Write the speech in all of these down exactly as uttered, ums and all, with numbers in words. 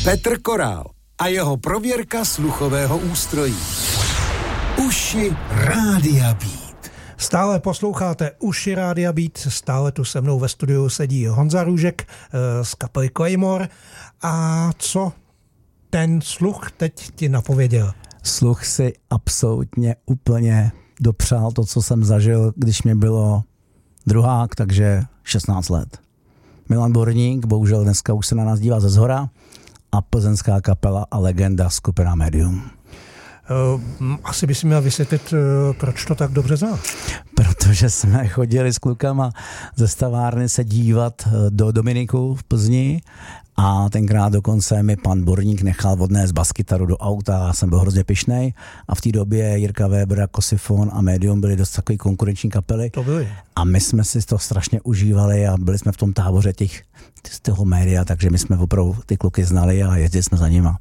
Petr Korál a jeho prověrka sluchového ústrojí. Uši Rádia Beat. Stále posloucháte Uši Rádia Beat, stále tu se mnou ve studiu sedí Honza Růžek z kapely Claymore. A co ten sluch teď ti napověděl? Sluch si absolutně úplně dopřál to, co jsem zažil, když mě bylo druhák, takže šestnáct let. Milan Borník, bohužel dneska už se na nás dívá ze zhora, a plzeňská kapela a legenda skupina Medium. Asi bys měl vysvětlit, proč to tak dobře znáš. Protože jsme chodili s klukama ze stavárny se dívat do Dominiku v Plzni a tenkrát dokonce mi pan Borník nechal odnést baskytaru do auta a jsem byl hrozně pyšnej a v té době Jirka Weber, Kosifon a Medium byly dost takový konkurenční kapely. To byly. A my jsme si to strašně užívali a byli jsme v tom táboře těch, z toho média, takže my jsme opravdu ty kluky znali a jezdili jsme za nima.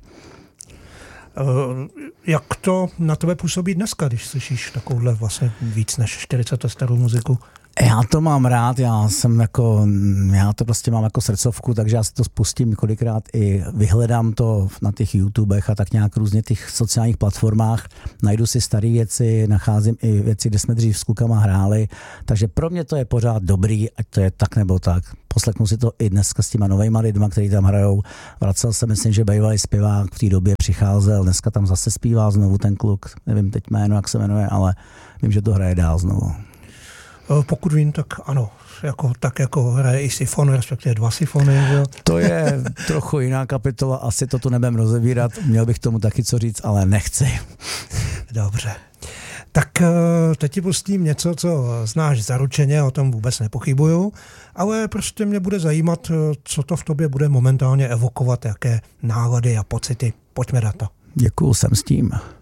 Jak to na tebe působí dneska, když slyšíš takovouhle vlastně víc než čtyřicet let starou muziku? Já to mám rád, já jsem jako, já to prostě mám jako srdcovku, takže já si to spustím několikrát i vyhledám to na těch YouTubech a tak nějak různě těch sociálních platformách, najdu si staré věci, nacházím i věci, kde jsme dřív s klukama hráli, takže pro mě to je pořád dobrý, ať to je tak nebo tak. Poslechnu si to i dneska s těma novejma lidma, kteří tam hrajou. Vracel jsem, myslím, že bývalý zpěvák v té době přicházel, dneska tam zase zpívá znovu ten kluk, nevím teď jméno, jak se jmenuje, ale vím, že to hraje dál znovu. Pokud vím, tak ano, jako, tak jako hraje i sifon, respektive dva sifony. Že? To je trochu jiná kapitola, asi to tu nebudem rozebírat, měl bych tomu taky co říct, ale nechci. Dobře. Tak teď ti pustím něco, co znáš zaručeně, o tom vůbec nepochybuju, ale prostě mě bude zajímat, co to v tobě bude momentálně evokovat, jaké nálady a pocity. Pojďme na to. Děkuju, jsem s tím.